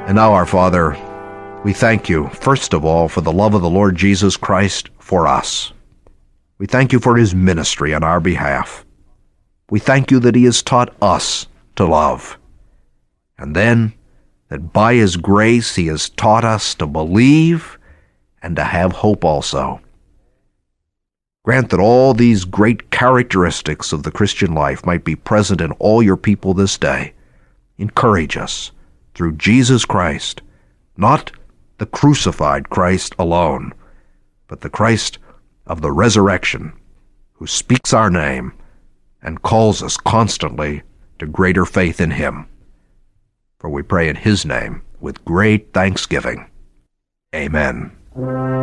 And now, our Father, we thank you, first of all, for the love of the Lord Jesus Christ for us. We thank you for his ministry on our behalf. We thank you that he has taught us to love. And then, that by his grace he has taught us to believe and to have hope also. Grant that all these great characteristics of the Christian life might be present in all your people this day. Encourage us through Jesus Christ, not the crucified Christ alone, but the Christ of the resurrection, who speaks our name and calls us constantly to greater faith in him. For we pray in his name with great thanksgiving. Amen.